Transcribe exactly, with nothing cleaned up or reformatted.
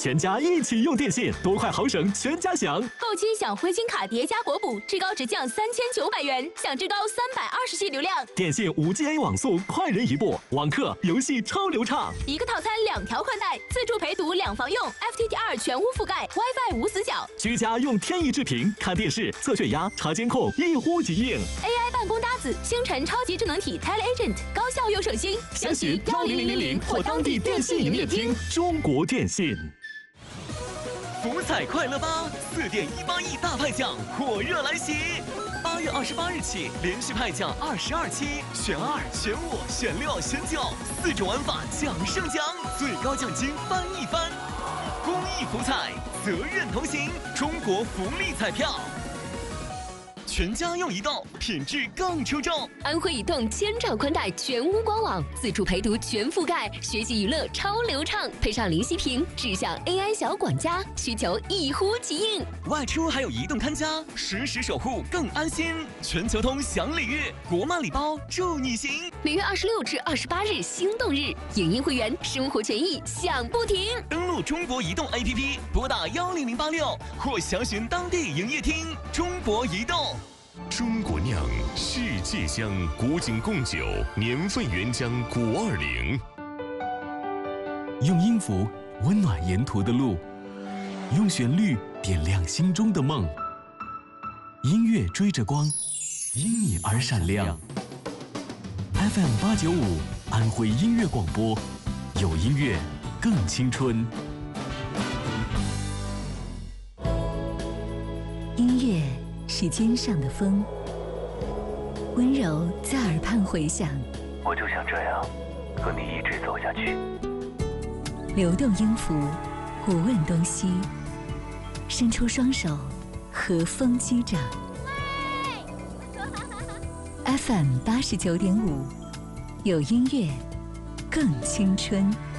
全家一起用电信，多快好省，全家享。 购期享灰金卡叠加国补，至高直降三千九百元，享至高三百二十 G 流量。 电信五 G A 网速，快人一步，网课游戏超流畅。 一个套餐两条宽带，自助陪读两房用 ，F T T 二全屋覆盖 ，WiFi 无死角。 居家用天翼智屏看电视、测血压、查监控，一呼即应。 A I 办公搭子，星辰超级智能体 TeleAgent， 高效又省心。 详询幺零零零零或当地电信营业厅。中国电信。 福彩快乐吧，四点一八亿大派奖火热来袭！八月二十八日起，连续派奖二十二期，选二、选五、选六、选九，四种玩法奖胜奖，最高奖金翻一番。公益福彩，责任同行，中国福利彩票。全家用移动，品质更出众。 安徽移动千兆宽带全屋官网，自助陪读全覆盖，学习娱乐超流畅，配上零息屏，智享 A I 小管家，需求一呼即应。 外出还有移动看家，实时守护更安心。全球通享礼遇，国漫礼包助你行。 每月二十六至二十八日心动日，影音会员生活权益享不停。 登录中国移动 A P P， 拨打幺零零八六或详询当地营业厅。中国移动。 中国酿世界香古井贡酒年份原浆古二零， 用音符温暖沿途的路，用旋律点亮心中的梦。音乐追着光，因你而闪亮。F M 八九五安徽音乐广播，有音乐更青春。 音乐是肩上的风，温柔在耳畔回响。 我就想这样和你一直走下去。 流动音符，无问东西，伸出双手，和风击掌。F M 八十九点五，有音乐，更青春。